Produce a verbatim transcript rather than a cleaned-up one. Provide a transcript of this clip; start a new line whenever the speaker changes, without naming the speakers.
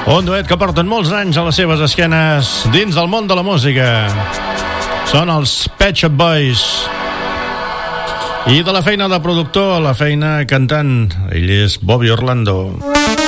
Un duet que porten molts anys a les seves esquenes dins del món de la música. Són els Pet Shop Boys. I de la feina de productor a la feina cantant, ell és Bobby Orlando.